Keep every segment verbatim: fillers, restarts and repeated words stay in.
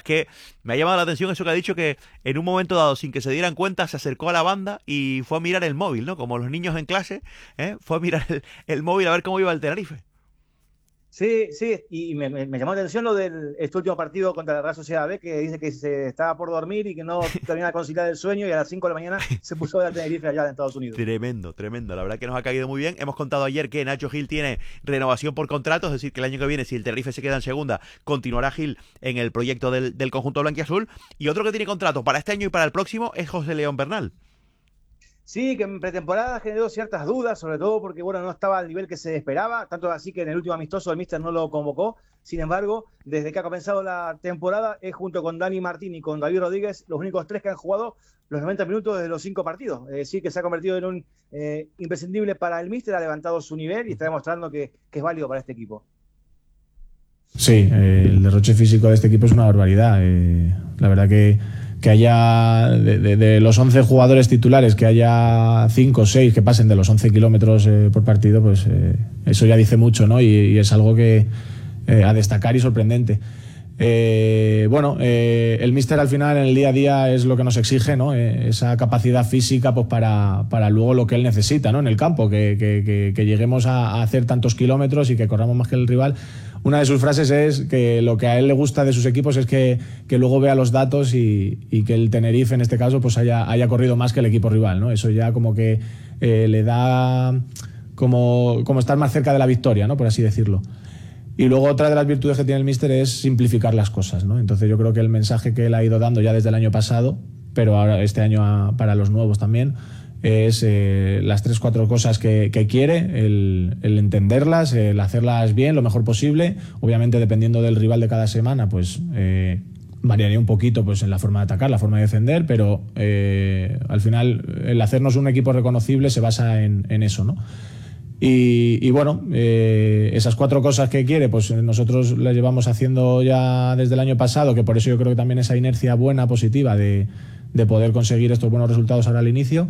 es que me ha llamado la atención eso que ha dicho, que en un momento dado, sin que se dieran cuenta, se acercó a la banda y fue a mirar el móvil, ¿no? Como los niños en clase, ¿eh? Fue a mirar el, el móvil a ver cómo iba el Tenerife. Sí, sí, y me, me, me llamó la atención lo del este último partido contra la Real Sociedad B, que dice que se estaba por dormir y que no terminaba de conciliar el sueño y a las cinco de la mañana se puso a ver a Tenerife allá en Estados Unidos. Tremendo, tremendo. La verdad que nos ha caído muy bien. Hemos contado ayer que Nacho Gil tiene renovación por contrato, es decir, que el año que viene, si el Tenerife se queda en segunda, continuará Gil en el proyecto del, del conjunto blanquiazul. Y otro que tiene contrato para este año y para el próximo es José León Bernal. Sí, que en pretemporada generó ciertas dudas, sobre todo porque bueno, no estaba al nivel que se esperaba, tanto así que en el último amistoso el míster no lo convocó. Sin embargo, desde que ha comenzado la temporada, es junto con Dani Martín y con David Rodríguez los únicos tres que han jugado los noventa minutos de los cinco partidos. Es decir, que se ha convertido en un eh, imprescindible para el míster, ha levantado su nivel y está demostrando que, que es válido para este equipo. Sí, eh, el derroche físico de este equipo es una barbaridad. Eh, la verdad que que haya de, de, de los once jugadores titulares, que haya cinco o seis que pasen de los once kilómetros eh, por partido, pues eh, eso ya dice mucho, ¿no? Y, y es algo que eh, a destacar y sorprendente. Eh, bueno, eh, el míster al final en el día a día es lo que nos exige, ¿no? Eh, esa capacidad física pues para, para luego lo que él necesita, ¿no? En el campo, que, que, que, que lleguemos a, a hacer tantos kilómetros y que corramos más que el rival. Una de sus frases es que lo que a él le gusta de sus equipos es que, que luego vea los datos y, y que el Tenerife en este caso pues haya, haya corrido más que el equipo rival, ¿no? Eso ya como que eh, le da como, como estar más cerca de la victoria, ¿no? Por así decirlo. Y luego otra de las virtudes que tiene el míster es simplificar las cosas, ¿no? Entonces yo creo que el mensaje que él ha ido dando ya desde el año pasado, pero ahora este año a, para los nuevos también, es eh, las tres, cuatro cosas que, que quiere, el, el entenderlas, el hacerlas bien, lo mejor posible. Obviamente, dependiendo del rival de cada semana, pues eh, variaría un poquito pues, en la forma de atacar, la forma de defender, pero eh, al final el hacernos un equipo reconocible se basa en, en eso, ¿no? Y, y bueno, eh, esas cuatro cosas que quiere, pues nosotros las llevamos haciendo ya desde el año pasado, que por eso yo creo que también esa inercia buena, positiva, de, de poder conseguir estos buenos resultados ahora al inicio.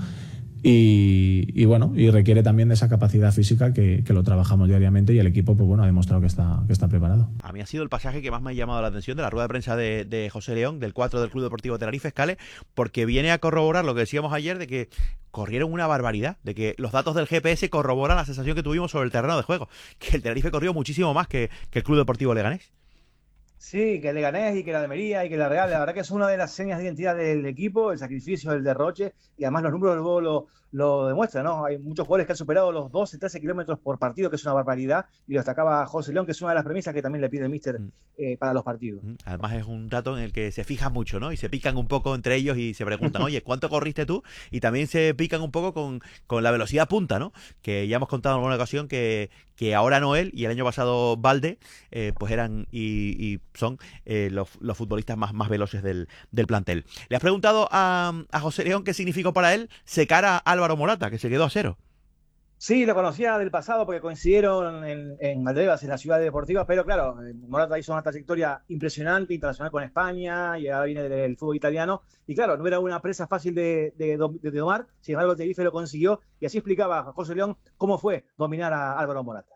Y, y bueno, y requiere también de esa capacidad física que, que lo trabajamos diariamente y el equipo pues bueno ha demostrado que está, que está preparado. A mí ha sido el pasaje que más me ha llamado la atención de la rueda de prensa de, de José León, del cuatro del Club Deportivo Tenerife, Escale, porque viene a corroborar lo que decíamos ayer de que corrieron una barbaridad, de que los datos del G P S corroboran la sensación que tuvimos sobre el terreno de juego, que el Tenerife corrió muchísimo más que, que el Club Deportivo Leganés. Sí, que el Leganés y que la Almería y que la Real, la verdad que es una de las señas de identidad del equipo, el sacrificio, el derroche, y además los números luego lo, lo demuestran, ¿no? Hay muchos jugadores que han superado los doce, trece kilómetros por partido, que es una barbaridad, y lo destacaba José León, que es una de las premisas que también le pide el míster eh, para los partidos. Además es un dato en el que se fijan mucho, ¿no? Y se pican un poco entre ellos y se preguntan, oye, ¿cuánto corriste tú? Y también se pican un poco con, con la velocidad punta, ¿no? Que ya hemos contado en alguna ocasión que, que ahora Noel y el año pasado Valde, eh, pues eran y, y son eh, los, los futbolistas más, más veloces del, del plantel. Le has preguntado a, a José León qué significó para él secar a Álvaro Morata, que se quedó a cero. Sí, lo conocía del pasado porque coincidieron en, en Valdebebas, en la ciudad deportiva, pero claro, Morata hizo una trayectoria impresionante, internacional con España, y ahora viene del fútbol italiano, y claro, no era una presa fácil de, de, de, de domar, sin embargo el Tenerife lo consiguió, y así explicaba José León cómo fue dominar a Álvaro Morata.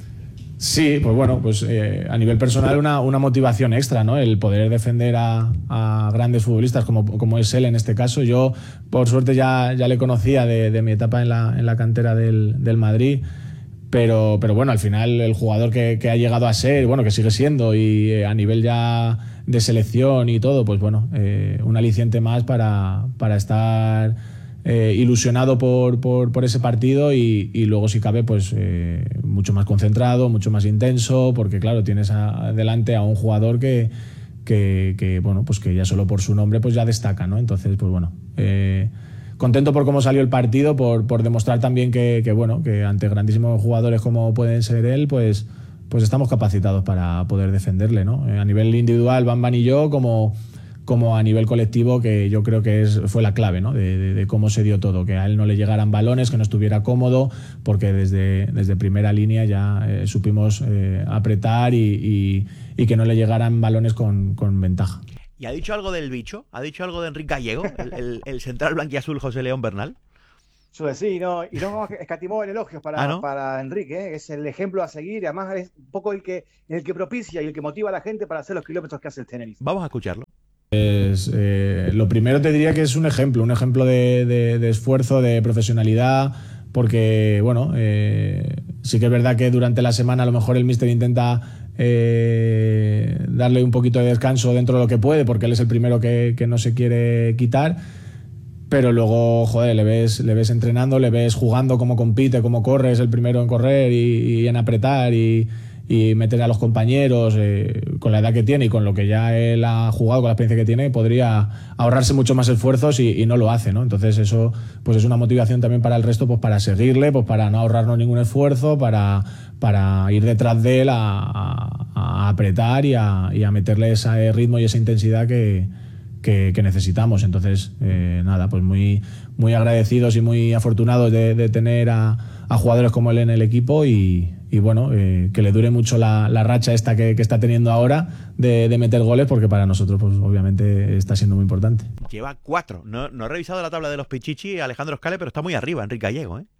Sí, pues bueno, pues eh, a nivel personal una, una motivación extra, ¿no? El poder defender a, a grandes futbolistas como, como es él en este caso. Yo, por suerte, ya, ya le conocía de, de mi etapa en la, en la cantera del, del Madrid, pero, pero bueno, al final el jugador que, que ha llegado a ser, bueno, que sigue siendo y eh, a nivel ya de selección y todo, pues bueno, eh, un aliciente más para, para estar Eh, ilusionado por, por, por ese partido y, y luego si cabe pues eh, mucho más concentrado, mucho más intenso, porque claro, tienes adelante a un jugador que, que, que bueno, pues que ya solo por su nombre pues ya destaca, ¿no? Entonces pues bueno, eh, contento por cómo salió el partido, por, por demostrar también que, que bueno, que ante grandísimos jugadores como pueden ser él, pues pues estamos capacitados para poder defenderle, ¿no? Eh, a nivel individual, Bamban y yo, como como a nivel colectivo, que yo creo que es, fue la clave, ¿no? de, de, de cómo se dio todo, que a él no le llegaran balones, que no estuviera cómodo, porque desde, desde primera línea ya eh, supimos eh, apretar y, y, y que no le llegaran balones con, con ventaja. ¿Y ha dicho algo del bicho? ¿Ha dicho algo de Enrique Gallego, el, el, el central blanquiazul José León Bernal? Sí, no, y no escatimó en elogios para, ¿Ah, no? para Enrique, ¿eh? Es el ejemplo a seguir y además es un poco el que, el que propicia y el que motiva a la gente para hacer los kilómetros que hace el Tenerife. Vamos a escucharlo. Pues, eh, lo primero te diría que es un ejemplo, un ejemplo de, de, de esfuerzo, de profesionalidad, porque, bueno, eh, sí que es verdad que durante la semana a lo mejor el míster intenta eh, darle un poquito de descanso dentro de lo que puede, porque él es el primero que, que no se quiere quitar, pero luego, joder, le ves, le ves entrenando, le ves jugando, cómo compite, cómo corre, es el primero en correr y, y en apretar y... y meter a los compañeros eh, con la edad que tiene y con lo que ya él ha jugado, con la experiencia que tiene, podría ahorrarse mucho más esfuerzos y, y no lo hace, ¿no? Entonces eso pues es una motivación también para el resto, pues para seguirle, pues para no ahorrarnos ningún esfuerzo, para, para ir detrás de él a, a, a apretar y a, y a meterle ese ritmo y esa intensidad que, que, que necesitamos. Entonces, eh, nada, pues muy, muy agradecidos y muy afortunados de, de tener a, a jugadores como él en el equipo y Y bueno, eh, que le dure mucho la, la racha esta que, que está teniendo ahora de, de meter goles, porque para nosotros, pues obviamente, está siendo muy importante. Lleva cuatro. No, no he revisado la tabla de los Pichichi, Alejandro Scale, pero está muy arriba, Enrique Gallego, ¿eh?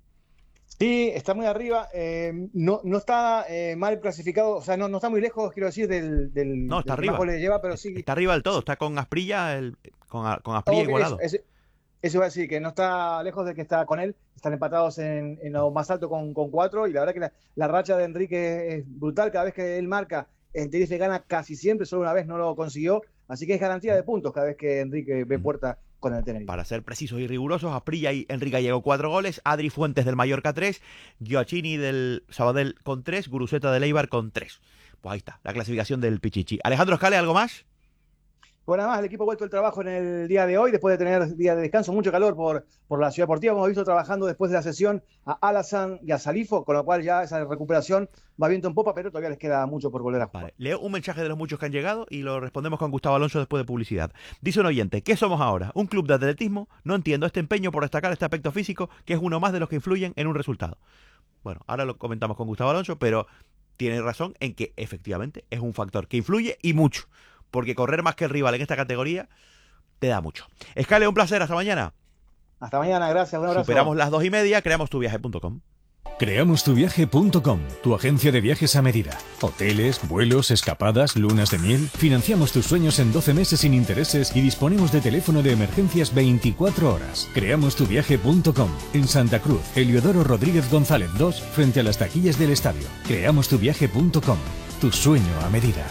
Sí, está muy arriba. Eh, no, no está eh, mal clasificado, o sea, no, no está muy lejos, quiero decir, del, del, no, está del arriba. que más goles lleva, pero sí. Está arriba del todo, está con Asprilla, el, con, con Asprilla okay, igualado. Eso, eso, eso iba a decir, que no está lejos de que está con él. Están empatados en, en lo más alto con, con cuatro, y la verdad que la, la racha de Enrique es brutal. Cada vez que él marca, en Tenerife gana casi siempre, solo una vez no lo consiguió, así que es garantía de puntos cada vez que Enrique ve puerta con el Tenerife. Para ser precisos y rigurosos, Asprilla y Enrique llegó cuatro goles, Adri Fuentes del Mallorca tres, Gioacchini del Sabadell con tres, Guruceta del Eibar con tres. Pues ahí está, la clasificación del Pichichi. Alejandro Scale, ¿algo más? Bueno, nada más, el equipo ha vuelto al trabajo en el día de hoy, después de tener día de descanso, mucho calor por, por la ciudad deportiva. Hemos visto trabajando después de la sesión a Alassane y a Salifo, con lo cual ya esa recuperación va viento en popa, pero todavía les queda mucho por volver a jugar. Vale. Leo un mensaje de los muchos que han llegado y lo respondemos con Gustavo Alonso después de publicidad. Dice un oyente, ¿qué somos ahora? ¿Un club de atletismo? No entiendo este empeño por destacar este aspecto físico, que es uno más de los que influyen en un resultado. Bueno, ahora lo comentamos con Gustavo Alonso, pero tiene razón en que efectivamente es un factor que influye y mucho. Porque correr más que el rival en esta categoría te da mucho. Scale, un placer, hasta mañana. Hasta mañana, gracias, un abrazo. Superamos las dos y media, creamos tu viaje punto com. creamos tu viaje punto com, tu agencia de viajes a medida. Hoteles, vuelos, escapadas, lunas de miel. Financiamos tus sueños en doce meses sin intereses y disponemos de teléfono de emergencias veinticuatro horas. creamos tu viaje punto com, en Santa Cruz, Heliodoro Rodríguez González dos, frente a las taquillas del estadio. creamos tu viaje punto com, tu sueño a medida.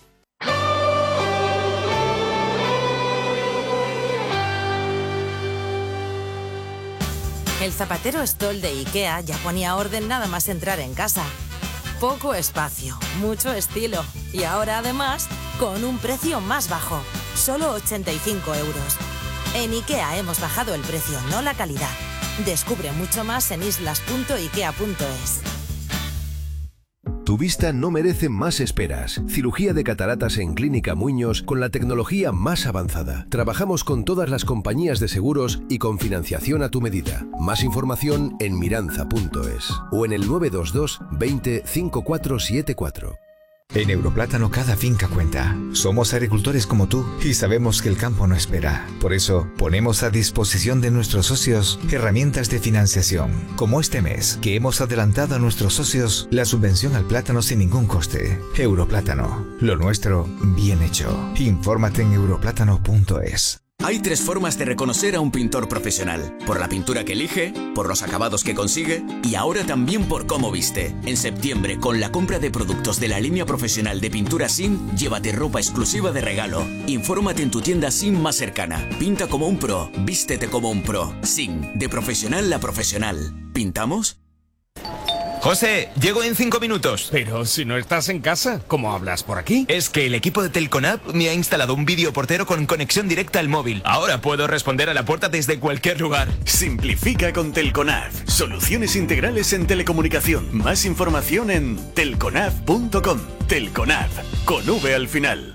El zapatero Stoll de IKEA ya ponía orden nada más entrar en casa. Poco espacio, mucho estilo. Y ahora además, con un precio más bajo. Solo ochenta y cinco euros. En IKEA hemos bajado el precio, no la calidad. Descubre mucho más en islas punto ikea punto es. Tu vista no merece más esperas. Cirugía de cataratas en Clínica Muñoz con la tecnología más avanzada. Trabajamos con todas las compañías de seguros y con financiación a tu medida. Más información en miranza punto es o en el nueve dos dos veinte cincuenta y cuatro setenta y cuatro. En Europlátano cada finca cuenta. Somos agricultores como tú y sabemos que el campo no espera. Por eso, ponemos a disposición de nuestros socios herramientas de financiación, como este mes, que hemos adelantado a nuestros socios la subvención al plátano sin ningún coste. Europlátano, lo nuestro bien hecho. Infórmate en europlátano punto es. Hay tres formas de reconocer a un pintor profesional: por la pintura que elige, por los acabados que consigue y ahora también por cómo viste. En septiembre, con la compra de productos de la línea profesional de pintura S I M, llévate ropa exclusiva de regalo. Infórmate en tu tienda S I M más cercana. Pinta como un pro, vístete como un pro. S I M, de profesional a profesional. ¿Pintamos? José, llego en cinco minutos. Pero si no estás en casa, ¿cómo hablas por aquí? Es que el equipo de Telconav me ha instalado un videoportero con conexión directa al móvil. Ahora puedo responder a la puerta desde cualquier lugar. Simplifica con Telconav. Soluciones integrales en telecomunicación. Más información en telconav punto com. Telconav, con V al final.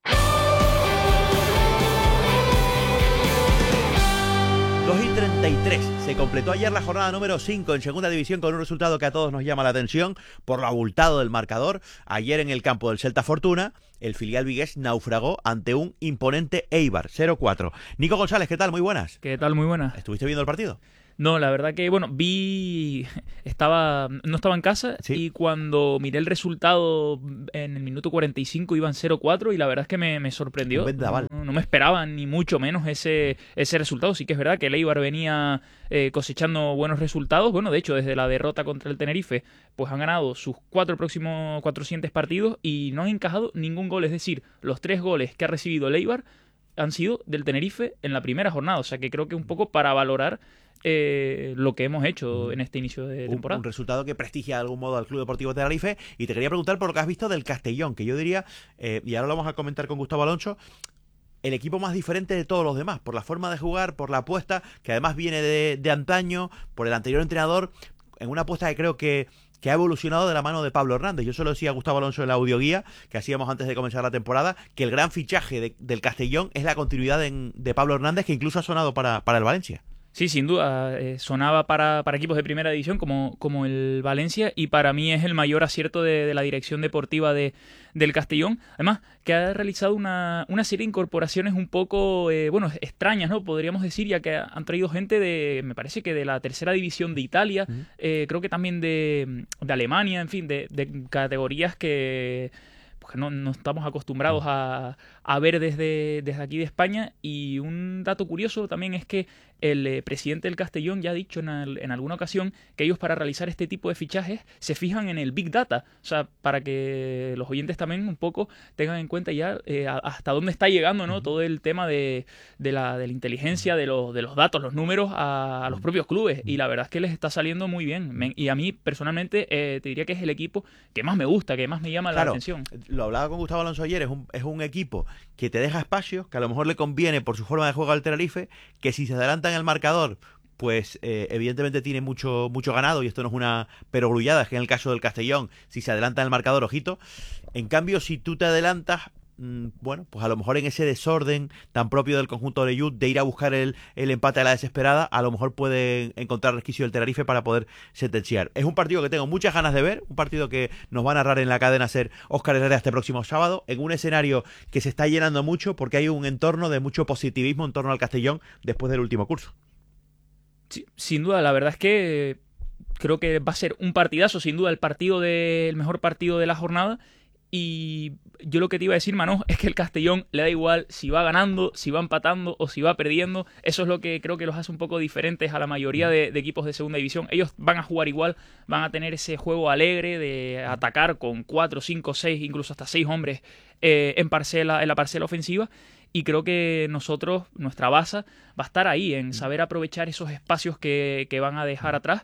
dos y treinta y tres. Se completó ayer la jornada número cinco en segunda división con un resultado que a todos nos llama la atención por lo abultado del marcador. Ayer en el campo del Celta Fortuna, el filial vigués naufragó ante un imponente Eibar, cero cuatro. Nico González, ¿qué tal? Muy buenas. ¿Qué tal? Muy buenas. ¿Estuviste viendo el partido? No, la verdad que, bueno, vi, estaba, no estaba en casa ¿Sí? y cuando miré el resultado en el minuto cuarenta y cinco iban cero cuatro y la verdad es que me, me sorprendió. No, no me esperaba ni mucho menos ese, ese resultado. Sí que es verdad que el Eibar venía eh, cosechando buenos resultados. Bueno, de hecho, desde la derrota contra el Tenerife, pues han ganado sus cuatro próximos cuatrocientos partidos y no han encajado ningún gol. Es decir, los tres goles que ha recibido el Eibar han sido del Tenerife en la primera jornada. O sea que creo que un poco para valorar Eh, lo que hemos hecho en este inicio de temporada. Un, un resultado que prestigia de algún modo al Club Deportivo Tenerife. Y te quería preguntar por lo que has visto del Castellón, que yo diría, eh, y ahora lo vamos a comentar con Gustavo Alonso, el equipo más diferente de todos los demás, por la forma de jugar, por la apuesta, que además viene de, de antaño, por el anterior entrenador, en una apuesta que creo que que ha evolucionado de la mano de Pablo Hernández. Yo se lo decía a Gustavo Alonso en la audioguía que hacíamos antes de comenzar la temporada, que el gran fichaje de, del Castellón es la continuidad de, de Pablo Hernández, que incluso ha sonado para, para el Valencia. Sí, sin duda, eh, sonaba para, para equipos de primera división como, como el Valencia y para mí es el mayor acierto de, de la dirección deportiva de, del Castellón. Además, que ha realizado una, una serie de incorporaciones un poco, eh, bueno, extrañas, ¿no? Podríamos decir, ya que han traído gente de, me parece que de la tercera división de Italia, uh-huh. eh, creo que también de, de Alemania, en fin, de, de categorías que... No, no estamos acostumbrados a, a ver desde, desde aquí de España. Y un dato curioso también es que el eh, presidente del Castellón ya ha dicho en, el, en alguna ocasión que ellos para realizar este tipo de fichajes se fijan en el Big Data, o sea, para que los oyentes también un poco tengan en cuenta ya eh, hasta dónde está llegando, ¿no? Todo el tema de, de, la, de la inteligencia, de los, de los datos, los números a, a los propios clubes, y la verdad es que les está saliendo muy bien. Me, y a mí personalmente eh, te diría que es el equipo que más me gusta, que más me llama claro, la atención. Lo hablaba con Gustavo Alonso ayer, es un, es un equipo que te deja espacios, que a lo mejor le conviene por su forma de juego al Tenerife, que si se adelanta en el marcador, pues eh, evidentemente tiene mucho, mucho ganado, y esto no es una perogrullada, es que en el caso del Castellón, si se adelanta en el marcador, ojito. En cambio, si tú te adelantas, mmm, bueno, pues a lo mejor en ese desorden tan propio del conjunto de Youth, de ir a buscar el, el empate a la desesperada, a lo mejor puede encontrar resquicio del Tenerife para poder sentenciar. Es un partido que tengo muchas ganas de ver, un partido que nos va a narrar en la cadena SER Óscar Herrera este próximo sábado, en un escenario que se está llenando mucho, porque hay un entorno de mucho positivismo en torno al Castellón después del último curso. Sí, sin duda, la verdad es que creo que va a ser un partidazo, sin duda el partido de, el mejor partido de la jornada. Y yo lo que te iba a decir, Mano, es que el Castellón le da igual si va ganando, si va empatando o si va perdiendo. Eso es lo que creo que los hace un poco diferentes a la mayoría de, de equipos de segunda división. Ellos van a jugar igual, van a tener ese juego alegre de atacar con cuatro, cinco, seis, incluso hasta seis hombres eh, en, parcela, en la parcela ofensiva. Y creo que nosotros, nuestra base, va a estar ahí en saber aprovechar esos espacios que, que van a dejar atrás.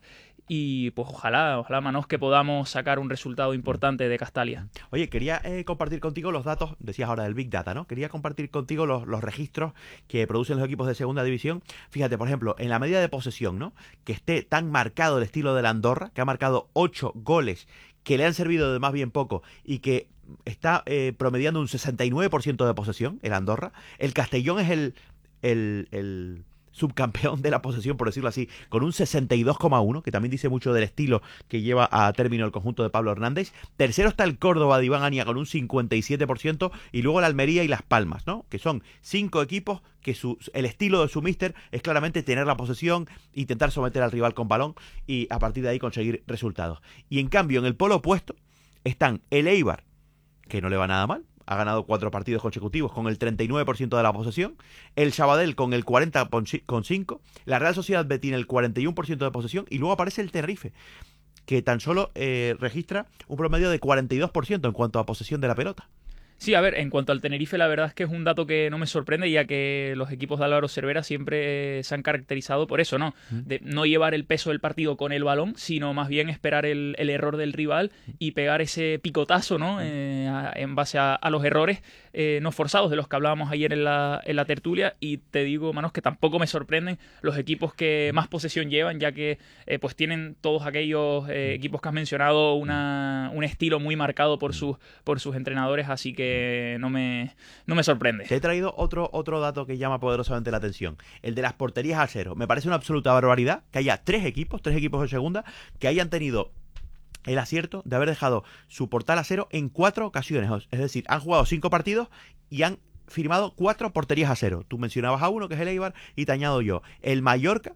Y pues ojalá, ojalá, Manos, que podamos sacar un resultado importante de Castalia. Oye, quería eh, compartir contigo los datos, decías ahora del Big Data, ¿no? Quería compartir contigo los, los registros que producen los equipos de segunda división. Fíjate, por ejemplo, en la medida de posesión, ¿no? Que esté tan marcado el estilo de la Andorra, que ha marcado ocho goles que le han servido de más bien poco y que está eh, promediando un sesenta y nueve por ciento de posesión, el Andorra. El Castellón es el... el, el subcampeón de la posesión, por decirlo así, con un sesenta y dos coma uno, que también dice mucho del estilo que lleva a término el conjunto de Pablo Hernández. Tercero está el Córdoba de Iván Ania con un cincuenta y siete por ciento, y luego el Almería y Las Palmas, ¿no? Que son cinco equipos que su, el estilo de su míster es claramente tener la posesión, intentar someter al rival con balón y a partir de ahí conseguir resultados. Y en cambio, en el polo opuesto están el Eibar, que no le va nada mal, ha ganado cuatro partidos consecutivos con el treinta y nueve por ciento de la posesión, el Sabadell con el cuarenta coma cinco por ciento, la Real Sociedad B tiene el cuarenta y uno por ciento de posesión, y luego aparece el Tenerife, que tan solo eh, registra un promedio de cuarenta y dos por ciento en cuanto a posesión de la pelota. Sí, a ver, en cuanto al Tenerife, la verdad es que es un dato que no me sorprende, ya que los equipos de Álvaro Cervera siempre se han caracterizado por eso, ¿no? De no llevar el peso del partido con el balón, sino más bien esperar el, el error del rival y pegar ese picotazo, ¿no? Eh, a, en base a, a los errores eh, no forzados de los que hablábamos ayer en la, en la tertulia. Y te digo, Manos, que tampoco me sorprenden los equipos que más posesión llevan, ya que eh, pues tienen todos aquellos eh, equipos que has mencionado una, un estilo muy marcado por sus, por sus entrenadores, así que no me, no me sorprende. Te he traído otro, otro dato que llama poderosamente la atención, el de las porterías a cero. Me parece una absoluta barbaridad que haya tres equipos, tres equipos de segunda, que hayan tenido el acierto de haber dejado su portal a cero en cuatro ocasiones. Es decir, han jugado cinco partidos y han firmado cuatro porterías a cero. Tú mencionabas a uno, que es el Eibar, y te añado yo. El Mallorca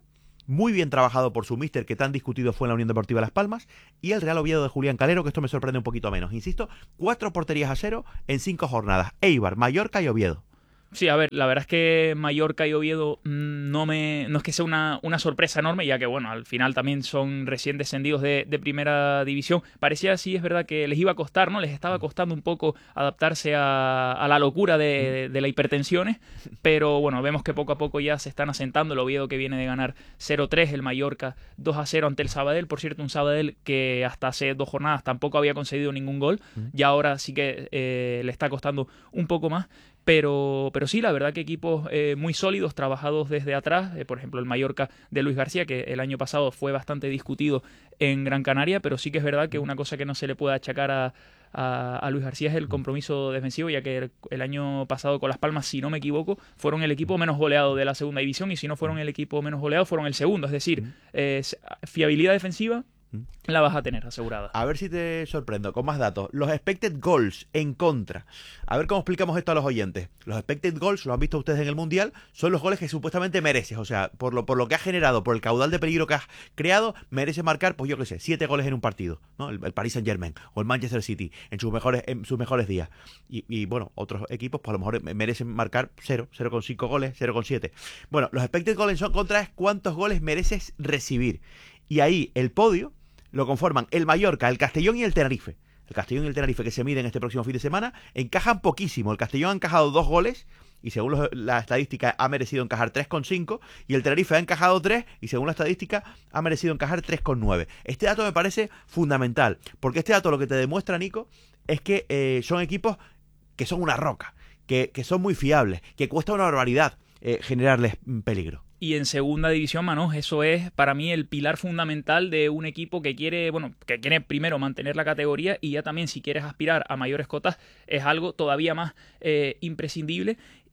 muy bien trabajado por su míster, que tan discutido fue en la Unión Deportiva Las Palmas, y el Real Oviedo de Julián Calero, que esto me sorprende un poquito menos. Insisto, cuatro porterías a cero en cinco jornadas. Eibar, Mallorca y Oviedo. Sí, a ver, la verdad es que Mallorca y Oviedo no me no es que sea una, una sorpresa enorme, ya que, bueno, al final también son recién descendidos de, de primera división. Parecía, sí, es verdad que les iba a costar, ¿no? Les estaba costando un poco adaptarse a, a la locura de, de, de la hipertensiones, pero, bueno, vemos que poco a poco ya se están asentando. El Oviedo, que viene de ganar cero tres, el Mallorca dos a cero ante el Sabadell. Por cierto, un Sabadell que hasta hace dos jornadas tampoco había concedido ningún gol, y ahora sí que eh, le está costando un poco más. Pero, pero sí, la verdad que equipos eh, muy sólidos, trabajados desde atrás. Eh, por ejemplo, el Mallorca de Luis García, que el año pasado fue bastante discutido en Gran Canaria, pero sí que es verdad que una cosa que no se le puede achacar a, a, a Luis García es el compromiso defensivo, ya que el, el año pasado con Las Palmas, si no me equivoco, fueron el equipo menos goleado de la segunda división, y si no fueron el equipo menos goleado, fueron el segundo. Es decir, eh, fiabilidad defensiva la vas a tener asegurada. A ver si te sorprendo con más datos. Los expected goals en contra. A ver cómo explicamos esto a los oyentes. Los expected goals, lo han visto ustedes en el Mundial, son los goles que supuestamente mereces. O sea, por lo, por lo que has generado, por el caudal de peligro que has creado, mereces marcar, pues yo qué sé, siete goles en un partido, ¿no? El, el Paris Saint-Germain o el Manchester City en sus mejores, en sus mejores días. Y, y bueno, otros equipos, pues a lo mejor merecen marcar cero, cero coma cinco goles, cero coma siete. Bueno, los expected goals en contra es cuántos goles mereces recibir. Y ahí el podio lo conforman el Mallorca, el Castellón y el Tenerife. El Castellón y el Tenerife, que se miden este próximo fin de semana, encajan poquísimo. El Castellón ha encajado dos goles y según los, la estadística ha merecido encajar tres coma cinco, y el Tenerife ha encajado tres y según la estadística ha merecido encajar tres coma nueve. Este dato me parece fundamental, porque este dato lo que te demuestra, Nico, es que eh, son equipos que son una roca, que, que son muy fiables, que cuesta una barbaridad eh, generarles peligro. Y en segunda división, Manos, eso es para mí el pilar fundamental de un equipo que quiere, bueno, que quiere primero mantener la categoría, y ya también, si quieres aspirar a mayores cotas, es algo todavía más eh, imprescindible.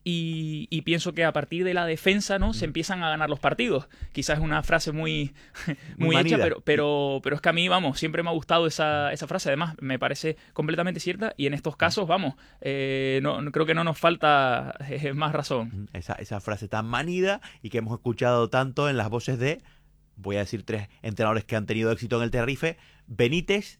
Y, y pienso que a partir de la defensa, ¿no?, se empiezan a ganar los partidos. Quizás es una frase muy, muy, muy hecha, pero, pero, pero es que a mí, vamos, siempre me ha gustado esa, esa frase. Además, me parece completamente cierta, y en estos casos, vamos, eh, no, creo que no nos falta eh, más razón. Esa, esa frase tan manida y que hemos escuchado tanto en las voces de, voy a decir tres entrenadores que han tenido éxito en el Tenerife: Benítez,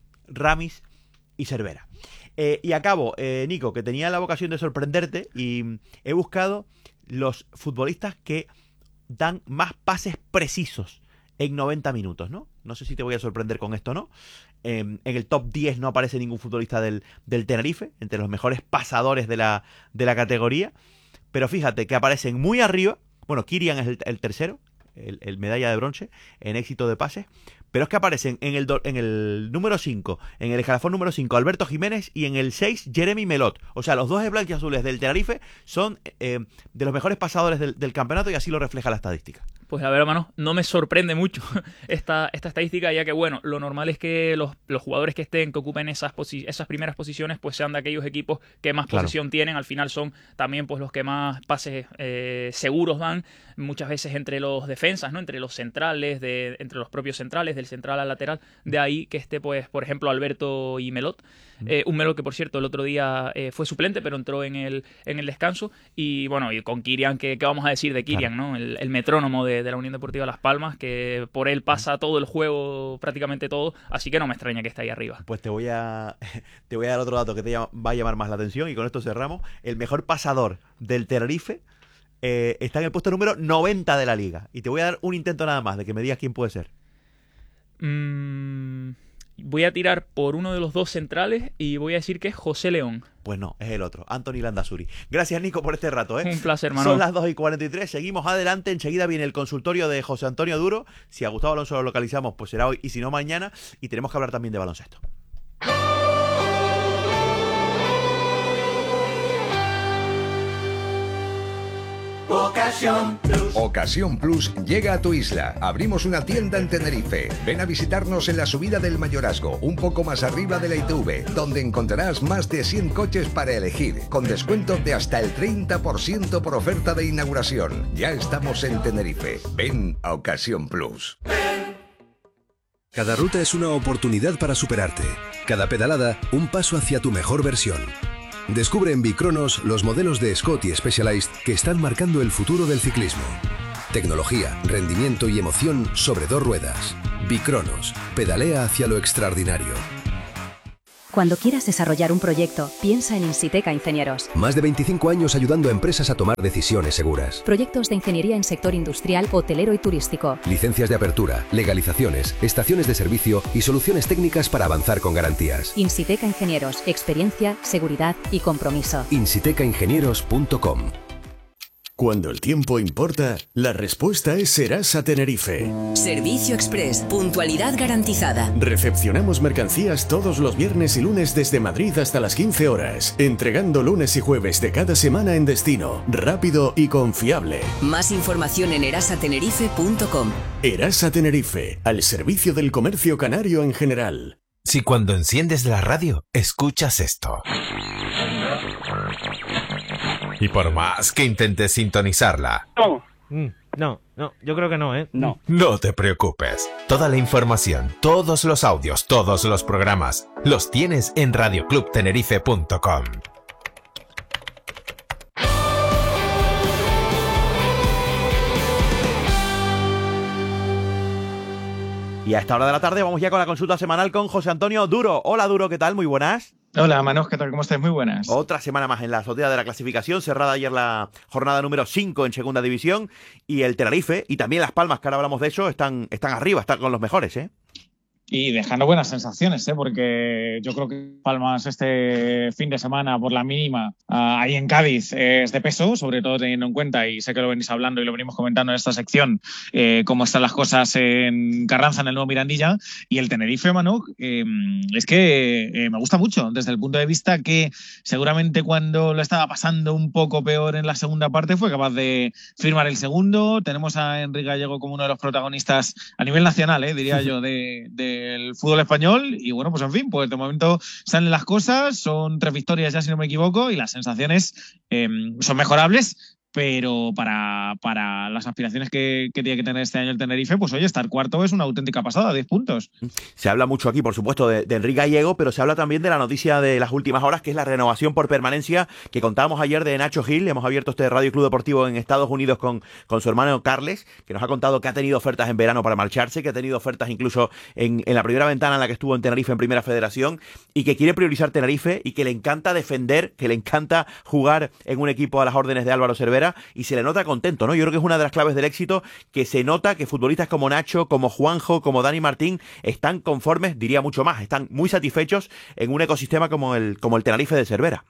Ramis y Cervera. Eh, y acabo, eh, Nico, que tenía la vocación de sorprenderte, y he buscado los futbolistas que dan más pases precisos en noventa minutos, ¿no? No sé si te voy a sorprender con esto o no. Eh, en el top diez no aparece ningún futbolista del, del Tenerife, entre los mejores pasadores de la, de la categoría. Pero fíjate que aparecen muy arriba. Bueno, Kirian es el, el tercero, el, el medalla de bronce en éxito de pases. Pero es que aparecen en el, do, en el número cinco, en el escalafón número cinco, Alberto Jiménez, y en el seis, Jeremy Melot. O sea, los dos blanquiazules del Tenerife son eh, de los mejores pasadores del, del campeonato, y así lo refleja la estadística. Pues a ver, hermano, no me sorprende mucho esta, esta estadística, ya que, bueno, lo normal es que los, los jugadores que estén, que ocupen esas, esas primeras posiciones, pues sean de aquellos equipos que más claro. posesión tienen. Al final son también pues los que más pases eh, seguros dan, muchas veces entre los defensas, ¿no?, entre los centrales, de, entre los propios centrales, del central al lateral. De ahí que esté, pues, por ejemplo, Alberto y Melot. Eh, un Melot que, por cierto, el otro día eh, fue suplente, pero entró en el, en el descanso. Y bueno, y con Kirian, ¿qué, qué vamos a decir de Kirian, claro. ¿no? El, el metrónomo de, de la Unión Deportiva Las Palmas, que por él pasa todo el juego, prácticamente todo, así que no me extraña que esté ahí arriba. Pues te voy a te voy a dar otro dato que te va a llamar más la atención, y con esto cerramos. El mejor pasador del Tenerife eh, está en el puesto número noventa de la liga, y te voy a dar un intento nada más de que me digas quién puede ser. Mm, voy a tirar por uno de los dos centrales y voy a decir que es José León. Pues no, es el otro, Anthony Landazuri. Gracias, Nico, por este rato, ¿eh? Un placer, hermano. Son las dos y cuarenta y tres, seguimos adelante. Enseguida viene el consultorio de José Antonio Duro. Si a Gustavo Alonso lo localizamos, pues será hoy, y si no, mañana. Y tenemos que hablar también de baloncesto. Ocasión Plus. Ocasión Plus llega a tu isla. Abrimos una tienda en Tenerife. Ven a visitarnos en la subida del Mayorazgo, un poco más arriba de la I T V, donde encontrarás más de cien coches para elegir, con descuentos de hasta el treinta por ciento por oferta de inauguración. Ya estamos en Tenerife. Ven a Ocasión Plus. Cada ruta es una oportunidad para superarte. Cada pedalada, un paso hacia tu mejor versión. Descubre en Bicronos los modelos de Scott y Specialized que están marcando el futuro del ciclismo. Tecnología, rendimiento y emoción sobre dos ruedas. Bicronos. Pedalea hacia lo extraordinario. Cuando quieras desarrollar un proyecto, piensa en Insiteca Ingenieros. Más de veinticinco años ayudando a empresas a tomar decisiones seguras. Proyectos de ingeniería en sector industrial, hotelero y turístico. Licencias de apertura, legalizaciones, estaciones de servicio y soluciones técnicas para avanzar con garantías. Insiteca Ingenieros. Experiencia, seguridad y compromiso. insiteca ingenieros punto com. Cuando el tiempo importa, la respuesta es Serasa Tenerife. Servicio Express, puntualidad garantizada. Recepcionamos mercancías todos los viernes y lunes desde Madrid hasta las quince horas, entregando lunes y jueves de cada semana en destino, rápido y confiable. Más información en erasa tenerife punto com. Erasa Tenerife, al servicio del comercio canario en general. Si cuando enciendes la radio, escuchas esto, y por más que intentes sintonizarla, No, mm, no, no, yo creo que no, ¿eh? No. no te preocupes. Toda la información, todos los audios, todos los programas, los tienes en radio club tenerife punto com. Y a esta hora de la tarde vamos ya con la consulta semanal con José Antonio Duro. Hola Duro, ¿qué tal? Muy buenas. Hola Manos, ¿qué tal? ¿Cómo estáis? Muy buenas. Otra semana más en la azotea de la clasificación, cerrada ayer la jornada número cinco en segunda división, y el Tenerife y también Las Palmas, que ahora hablamos de eso, están, están arriba, están con los mejores, ¿eh? Y dejando buenas sensaciones, ¿eh? Porque yo creo que Palmas este fin de semana, por la mínima, uh, ahí en Cádiz, eh, es de peso, sobre todo teniendo en cuenta, y sé que lo venís hablando y lo venimos comentando en esta sección, eh, cómo están las cosas en Carranza, en el nuevo Mirandilla, y el Tenerife, Manu, eh, es que eh, me gusta mucho, desde el punto de vista que seguramente cuando lo estaba pasando un poco peor en la segunda parte fue capaz de firmar el segundo. Tenemos a Enrique Gallego como uno de los protagonistas a nivel nacional, eh, diría yo, de, de el fútbol español, y bueno, pues en fin, pues de momento salen las cosas, son tres victorias ya si no me equivoco, y las sensaciones eh, son mejorables, pero para, para las aspiraciones que, que tiene que tener este año el Tenerife, pues oye, estar cuarto es una auténtica pasada, diez puntos. Se habla mucho aquí, por supuesto, de, de Enrique Gallego, pero se habla también de la noticia de las últimas horas, que es la renovación por permanencia que contábamos ayer de Nacho Gil. Hemos abierto este Radio Club Deportivo en Estados Unidos con, con su hermano Carles, que nos ha contado que ha tenido ofertas en verano para marcharse, que ha tenido ofertas incluso en, en la primera ventana en la que estuvo en Tenerife en Primera Federación, y que quiere priorizar Tenerife y que le encanta defender, que le encanta jugar en un equipo a las órdenes de Álvaro Cervera, y se le nota contento, ¿no? Yo creo que es una de las claves del éxito, que se nota que futbolistas como Nacho, como Juanjo, como Dani Martín están conformes, diría mucho más, están muy satisfechos en un ecosistema como el, como el Tenerife de Cervera.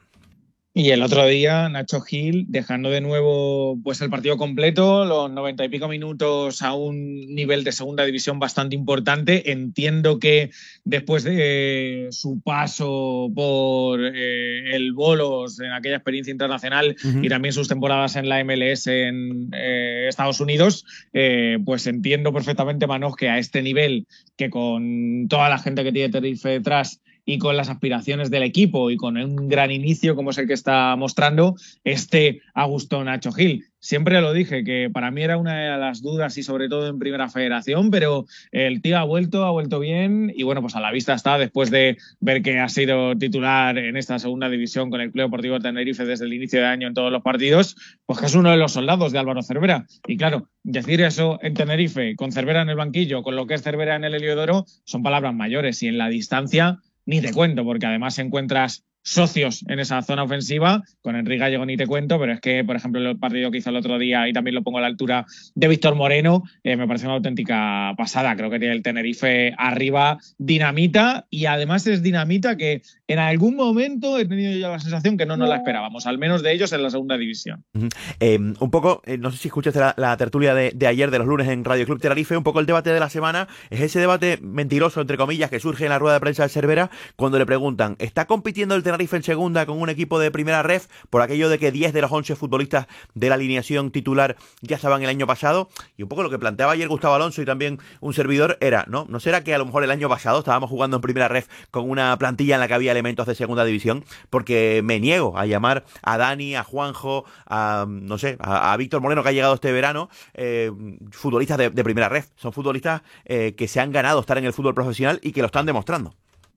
Y el otro día, Nacho Gil, dejando de nuevo pues el partido completo, los noventa y pico minutos a un nivel de segunda división bastante importante. Entiendo que después de su paso por eh, el Bolos, en aquella experiencia internacional, uh-huh. y también sus temporadas en la M L S en eh, Estados Unidos, eh, pues entiendo perfectamente, Manos, que a este nivel, que con toda la gente que tiene Tenerife detrás, y con las aspiraciones del equipo y con un gran inicio como es el que está mostrando, esté a gusto Nacho Gil. Siempre lo dije, que para mí era una de las dudas, y sobre todo en Primera Federación, pero el tío ha vuelto, ha vuelto bien, y bueno, pues a la vista está, después de ver que ha sido titular en esta segunda división con el Club Deportivo Tenerife desde el inicio de año en todos los partidos, pues que es uno de los soldados de Álvaro Cervera. Y claro, decir eso en Tenerife, con Cervera en el banquillo, con lo que es Cervera en el Heliodoro, son palabras mayores, y en la distancia ni te cuento, porque además encuentras socios en esa zona ofensiva. Con Enrique Gallego ni te cuento, pero es que, por ejemplo, el partido que hizo el otro día, y también lo pongo a la altura de Víctor Moreno, eh, me parece una auténtica pasada. Creo que tiene el Tenerife arriba dinamita, y además es dinamita que en algún momento he tenido yo la sensación que no nos la esperábamos, al menos de ellos en la segunda división. Uh-huh. Eh, un poco, eh, no sé si escuchaste la, la tertulia de, de ayer, de los lunes en Radio Club Tenerife, un poco el debate de la semana es ese debate mentiroso, entre comillas, que surge en la rueda de prensa de Cervera, cuando le preguntan, ¿está compitiendo el Tenerife en segunda con un equipo de primera ref por aquello de que diez de los once futbolistas de la alineación titular ya estaban el año pasado? Y un poco lo que planteaba ayer Gustavo Alonso y también un servidor era, ¿no? ¿No será que a lo mejor el año pasado estábamos jugando en primera ref con una plantilla en la que había elementos de segunda división? Porque me niego a llamar a Dani, a Juanjo, a, no sé, a, a Víctor Moreno, que ha llegado este verano, eh, futbolistas de, de primera ref. Son futbolistas eh, que se han ganado estar en el fútbol profesional y que lo están demostrando.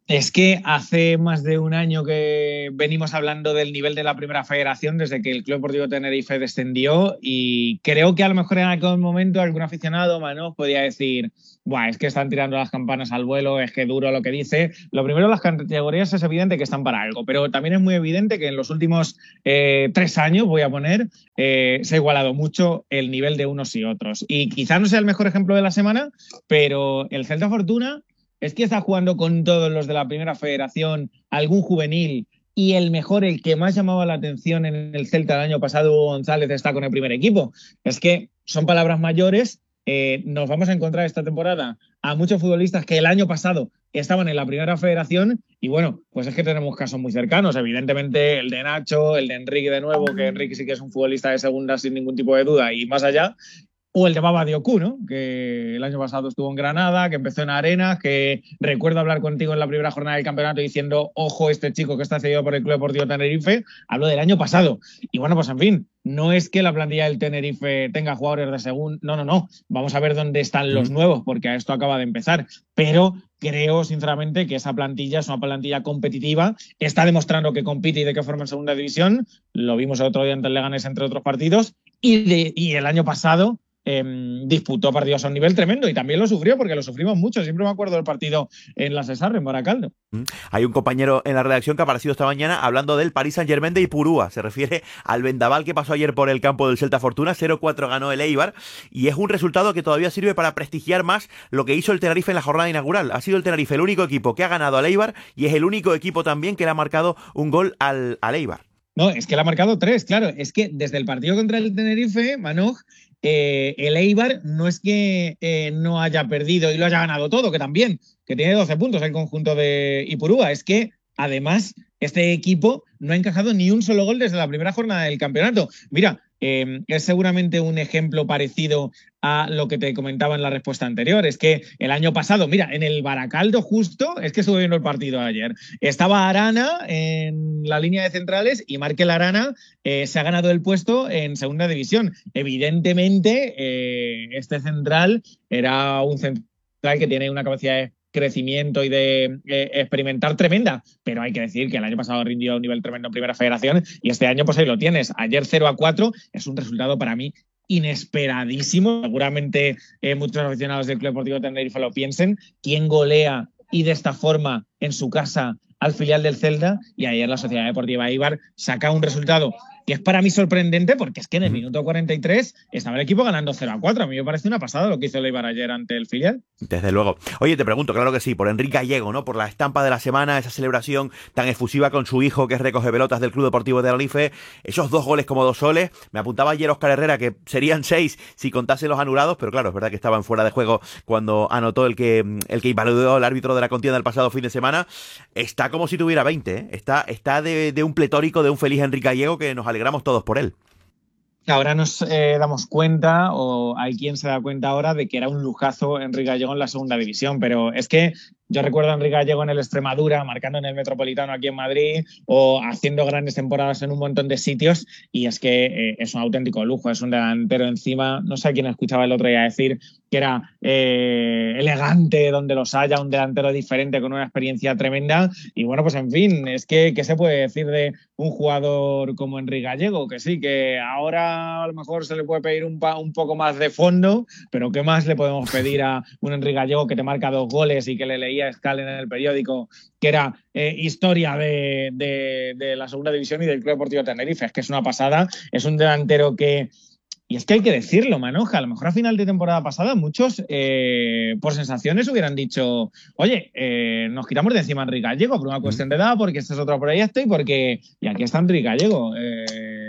Es que hace más de un año que venimos hablando del nivel de la Primera Federación desde que el Club Deportivo Tenerife descendió, y creo que a lo mejor en algún momento algún aficionado, Mano, podía decir: Buah, es que están tirando las campanas al vuelo, es que duro lo que dice. Lo primero, las categorías es evidente que están para algo, pero también es muy evidente que en los últimos eh, tres años, voy a poner, eh, se ha igualado mucho el nivel de unos y otros. Y quizá no sea el mejor ejemplo de la semana, pero el Celta Fortuna es que está jugando con todos los de la Primera Federación, algún juvenil, y el mejor, el que más llamaba la atención en el Celta el año pasado, Hugo González, está con el primer equipo. Es que son palabras mayores. Eh, nos vamos a encontrar esta temporada a muchos futbolistas que el año pasado estaban en la Primera Federación, y bueno, pues es que tenemos casos muy cercanos. Evidentemente el de Nacho, el de Enrique de nuevo, que Enrique sí que es un futbolista de segunda sin ningún tipo de duda y más allá. O el de Baba Dioku, ¿no? Que el año pasado estuvo en Granada, que empezó en Arenas, que recuerdo hablar contigo en la primera jornada del campeonato diciendo: ojo, este chico que está cedido por el Club Deportivo Tenerife. Hablo del año pasado. Y bueno, pues en fin, no es que la plantilla del Tenerife tenga jugadores de segunda. No, no, no. Vamos a ver dónde están los nuevos, porque esto acaba de empezar. Pero creo, sinceramente, que esa plantilla es una plantilla competitiva. Está demostrando que compite y de qué forma en segunda división. Lo vimos el otro día ante el Leganés, entre otros partidos. Y, de, y el año pasado Eh, disputó partidos a un nivel tremendo, y también lo sufrió, porque lo sufrimos mucho. Siempre me acuerdo del partido en la Cesarre, en Baracaldo. Hay un compañero en la redacción que ha aparecido esta mañana hablando del Paris Saint-Germain de Ipurúa. Se refiere al vendaval que pasó ayer por el campo del Celta Fortuna. cero cuatro ganó el Eibar, y es un resultado que todavía sirve para prestigiar más lo que hizo el Tenerife en la jornada inaugural. Ha sido el Tenerife el único equipo que ha ganado al Eibar, y es el único equipo también que le ha marcado un gol al, al Eibar. No, es que le ha marcado tres, claro. Es que desde el partido contra el Tenerife, Manoj, Eh, el Eibar no es que eh, no haya perdido y lo haya ganado todo, que también, que tiene doce puntos el conjunto de Ipurúa. Es que además este equipo no ha encajado ni un solo gol desde la primera jornada del campeonato. Mira, eh, es seguramente un ejemplo parecido a lo que te comentaba en la respuesta anterior. Es que el año pasado, mira, en el Baracaldo justo, es que estuve viendo el partido ayer, estaba Arana en la línea de centrales, y Markel Arana eh, se ha ganado el puesto en segunda división. Evidentemente, eh, este central era un central que tiene una capacidad de crecimiento y de eh, experimentar tremenda, pero hay que decir que el año pasado rindió a un nivel tremendo en Primera Federación, y este año pues ahí lo tienes. Ayer cero a cuatro es un resultado para mí inesperadísimo. Seguramente eh, muchos aficionados del Club Deportivo Tenerife lo piensen. ¿Quién golea y de esta forma en su casa al filial del Celta? Y ayer la Sociedad Deportiva Eibar saca un resultado que es para mí sorprendente, porque es que en el minuto cuarenta y tres estaba el equipo ganando cero a cuatro. A mí me parece una pasada lo que hizo el Eibar ayer ante el filial. Desde luego. Oye, te pregunto, claro que sí, por Enrique Gallego, ¿no? Por la estampa de la semana, esa celebración tan efusiva con su hijo, que es recoge pelotas del Club Deportivo de Tenerife, esos dos goles como dos soles. Me apuntaba ayer Óscar Herrera que serían seis si contase los anulados, pero claro, es verdad que estaban fuera de juego cuando anotó el que el que invalidó el árbitro de la contienda el pasado fin de semana. Está como si tuviera veinte, ¿eh? Está, está de, de un pletórico, de un feliz Enrique Gallego, que nos alegramos todos por él. Ahora nos eh, damos cuenta, o hay quien se da cuenta ahora, de que era un lujazo Enrique Gallego en la segunda división, pero es que yo recuerdo a Enrique Gallego en el Extremadura, marcando en el Metropolitano aquí en Madrid, o haciendo grandes temporadas en un montón de sitios, y es que eh, es un auténtico lujo. Es un delantero encima, no sé a quién escuchaba el otro día decir que era eh, elegante donde los haya, un delantero diferente con una experiencia tremenda. Y bueno, pues en fin, es que ¿qué se puede decir de un jugador como Enrique Gallego? Que sí, que ahora a lo mejor se le puede pedir un, pa, un poco más de fondo, pero ¿qué más le podemos pedir a un Enrique Gallego que te marca dos goles y que le leía a Escal en el periódico que era eh, historia de, de, de la segunda división y del Club Deportivo Tenerife? Es que es una pasada. Es un delantero que, y es que hay que decirlo, Manoja, a lo mejor a final de temporada pasada muchos eh, por sensaciones hubieran dicho: oye, eh, nos quitamos de encima a Enrique Gallego por una cuestión de edad, porque este es otro proyecto y porque y aquí está Enrique Gallego, eh,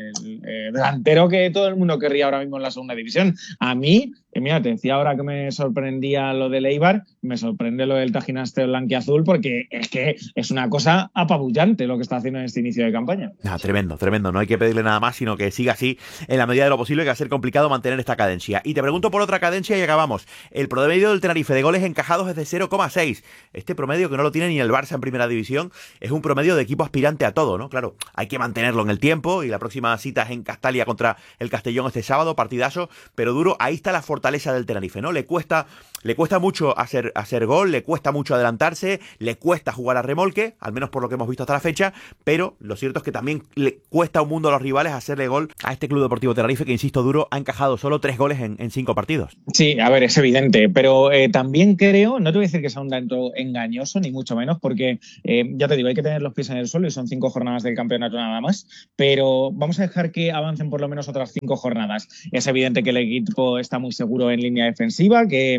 eh, delantero que todo el mundo querría ahora mismo en la segunda división. A mí, eh, mira, te decía ahora que me sorprendía lo del Eibar, me sorprende lo del Tajinasteo blanquiazul, porque es que es una cosa apabullante lo que está haciendo en este inicio de campaña. Ah, tremendo, tremendo. No hay que pedirle nada más, sino que siga así en la medida de lo posible, que va a ser complicado mantener esta cadencia. Y te pregunto por otra cadencia y acabamos. El promedio del Tenerife de goles encajados es de cero coma seis. Este promedio, que no lo tiene ni el Barça en primera división, es un promedio de equipo aspirante a todo, ¿no? Claro, hay que mantenerlo en el tiempo, y la próxima cita es en Castalia contra el Castellón este sábado, partidazo, pero duro. Ahí está la fortaleza fortaleza del Tenerife, ¿no? Le cuesta, le cuesta mucho hacer, hacer gol, le cuesta mucho adelantarse, le cuesta jugar a remolque, al menos por lo que hemos visto hasta la fecha, pero lo cierto es que también le cuesta un mundo a los rivales hacerle gol a este Club Deportivo Tenerife, que, insisto, Duro, ha encajado solo tres goles en, en cinco partidos. Sí, a ver, es evidente, pero eh, también creo, no te voy a decir que sea un tanto engañoso, ni mucho menos, porque eh, ya te digo, hay que tener los pies en el suelo y son cinco jornadas del campeonato nada más, pero vamos a dejar que avancen por lo menos otras cinco jornadas. Es evidente que el equipo está muy seguro en línea defensiva, que,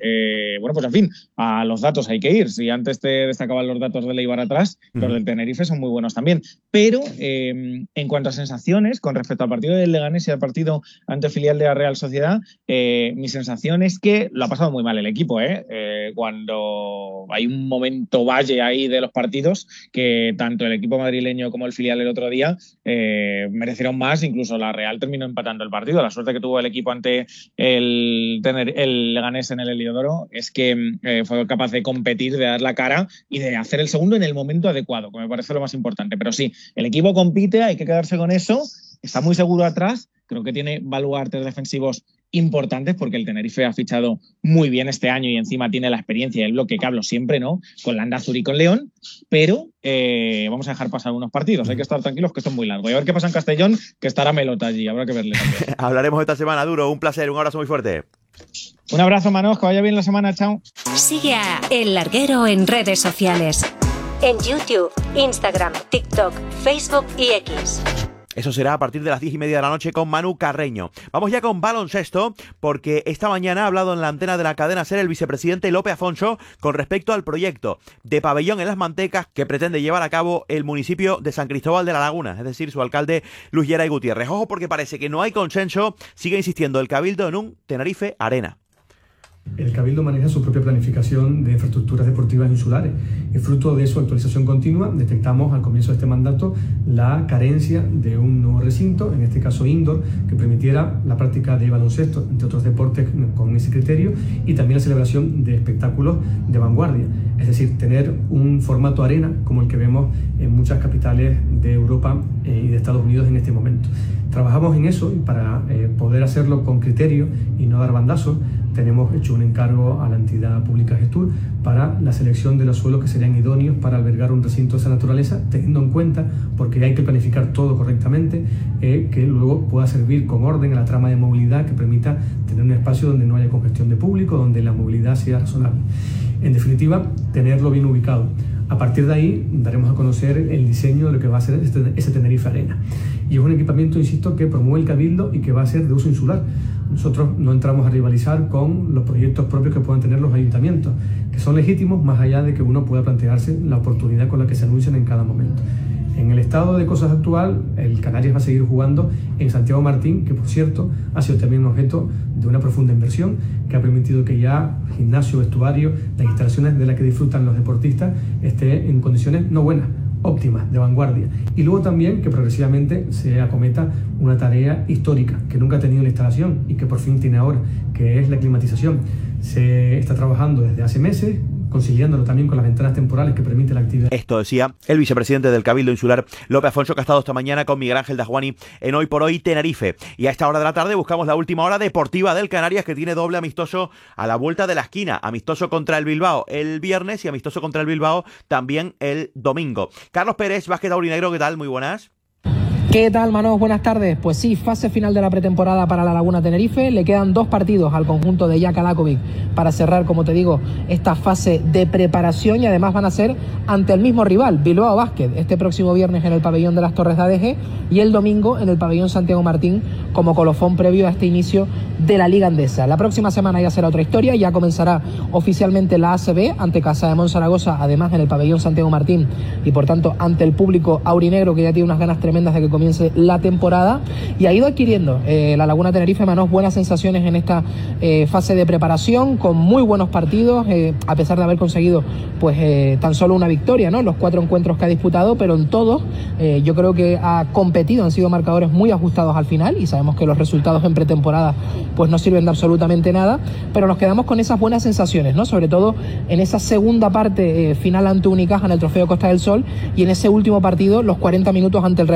eh, bueno, pues en fin, a los datos hay que ir. Si antes te destacaban los datos del Eibar atrás, uh-huh. los del Tenerife son muy buenos también. Pero eh, en cuanto a sensaciones, con respecto al partido del Leganés y al partido ante filial de la Real Sociedad, eh, mi sensación es que lo ha pasado muy mal el equipo, ¿eh? Eh, cuando hay un momento valle ahí de los partidos, que tanto el equipo madrileño como el filial el otro día eh, merecieron más, incluso la Real terminó empatando el partido. La suerte que tuvo el equipo ante el, el Leganés en el Heliodoro es que eh, fue capaz de competir, de dar la cara y de hacer el segundo en el momento adecuado, que me parece lo más importante. Pero sí, el equipo compite, hay que quedarse con eso, está muy seguro atrás, creo que tiene baluartes defensivos importantes porque el Tenerife ha fichado muy bien este año y encima tiene la experiencia y el bloque que hablo siempre, ¿no? Con Landázur y con León, pero eh, vamos a dejar pasar unos partidos, hay que estar tranquilos que esto es muy largo y a ver qué pasa en Castellón, que estará Melota allí, habrá que verle también. Hablaremos esta semana, Duro, un placer, un abrazo muy fuerte. Un abrazo, Manos, que vaya bien la semana, chao. Sigue a El Larguero en redes sociales, en YouTube, Instagram, TikTok, Facebook y X. Eso será a partir de las diez y media de la noche con Manu Carreño. Vamos ya con baloncesto, porque esta mañana ha hablado en la antena de la cadena SER el vicepresidente Lope Afonso con respecto al proyecto de pabellón en Las Mantecas que pretende llevar a cabo el municipio de San Cristóbal de la Laguna, es decir, su alcalde Luis Geray Gutiérrez. Ojo, porque parece que no hay consenso, sigue insistiendo el Cabildo en un Tenerife Arena. El Cabildo maneja su propia planificación de infraestructuras deportivas insulares y fruto de su actualización continua detectamos al comienzo de este mandato la carencia de un nuevo recinto, en este caso indoor, que permitiera la práctica de baloncesto, entre otros deportes con ese criterio, y también la celebración de espectáculos de vanguardia, es decir, tener un formato arena como el que vemos en muchas capitales de Europa y de Estados Unidos en este momento. Trabajamos en eso y para eh, poder hacerlo con criterio y no dar bandazos, tenemos hecho un encargo a la entidad pública Gestur para la selección de los suelos que serían idóneos para albergar un recinto de esa naturaleza, teniendo en cuenta, porque hay que planificar todo correctamente, eh, que luego pueda servir con orden a la trama de movilidad que permita tener un espacio donde no haya congestión de público, donde la movilidad sea razonable. En definitiva, tenerlo bien ubicado. A partir de ahí daremos a conocer el diseño de lo que va a ser este, ese Tenerife Arena. Y es un equipamiento, insisto, que promueve el Cabildo y que va a ser de uso insular. Nosotros no entramos a rivalizar con los proyectos propios que puedan tener los ayuntamientos, que son legítimos más allá de que uno pueda plantearse la oportunidad con la que se anuncian en cada momento. En el estado de cosas actual, el Canarias va a seguir jugando en Santiago Martín, que por cierto ha sido también objeto de una profunda inversión que ha permitido que ya gimnasio, vestuario, las instalaciones de las que disfrutan los deportistas estén en condiciones no buenas, óptimas, de vanguardia. Y luego también que progresivamente se acometa una tarea histórica que nunca ha tenido la instalación y que por fin tiene ahora, que es la climatización. Se está trabajando desde hace meses, conciliándolo también con las ventanas temporales que permite la actividad. Esto decía el vicepresidente del Cabildo Insular, Lope Afonso, que ha estado esta mañana con Miguel Ángel Dajuani en Hoy por Hoy Tenerife. Y a esta hora de la tarde buscamos la última hora deportiva del Canarias, que tiene doble amistoso a la vuelta de la esquina. Amistoso contra el Bilbao el viernes y amistoso contra el Bilbao también el domingo. Carlos Pérez, Básquet Aurinegro, ¿qué tal? Muy buenas. ¿Qué tal, Manos? Buenas tardes. Pues sí, fase final de la pretemporada para la Laguna Tenerife. Le quedan dos partidos al conjunto de Jaka Lakovic para cerrar, como te digo, esta fase de preparación, y además van a ser ante el mismo rival, Bilbao Básquet, este próximo viernes en el pabellón de las Torres de A D G y el domingo en el pabellón Santiago Martín como colofón previo a este inicio de la Liga Endesa. La próxima semana ya será otra historia, ya comenzará oficialmente la A C B ante Casa de Monzaragoza, además en el pabellón Santiago Martín y por tanto ante el público aurinegro, que ya tiene unas ganas tremendas de que comience la temporada, y ha ido adquiriendo eh, la Laguna Tenerife, Manos, buenas sensaciones en esta eh, fase de preparación, con muy buenos partidos, eh, a pesar de haber conseguido pues eh, tan solo una victoria, ¿no? Los cuatro encuentros que ha disputado, pero en todos eh, yo creo que ha competido, han sido marcadores muy ajustados al final, y sabemos que los resultados en pretemporada pues no sirven de absolutamente nada, pero nos quedamos con esas buenas sensaciones, ¿no? Sobre todo en esa segunda parte eh, final ante Unicaja en el Trofeo Costa del Sol, y en ese último partido, los cuarenta minutos ante el Real Madrid,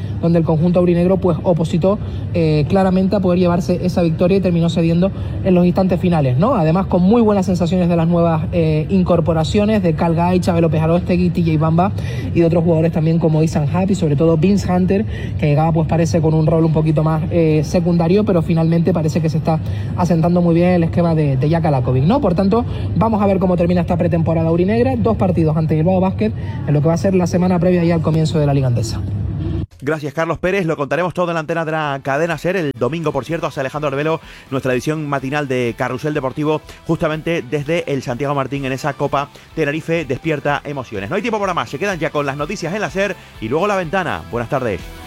donde el conjunto aurinegro pues opositó eh, claramente a poder llevarse esa victoria y terminó cediendo en los instantes finales, ¿no? Además, con muy buenas sensaciones de las nuevas eh, incorporaciones de Calgay, Chávez López Aróstegui, T J Bamba y de otros jugadores también como Ethan Happ y sobre todo Vince Hunter, que llegaba pues parece con un rol un poquito más eh, secundario, pero finalmente parece que se está asentando muy bien el esquema de, de Jaka Lakovic, ¿no? Por tanto, vamos a ver cómo termina esta pretemporada aurinegra, dos partidos ante Bilbao Basket en lo que va a ser la semana previa ya al comienzo de la Liga Andesa. Gracias, Carlos Pérez. Lo contaremos todo en la antena de la cadena SER. El domingo, por cierto, hace Alejandro Arbelo, nuestra edición matinal de Carrusel Deportivo, justamente desde el Santiago Martín en esa Copa Tenerife Despierta Emociones. No hay tiempo para más. Se quedan ya con las noticias en la SER y luego la ventana. Buenas tardes.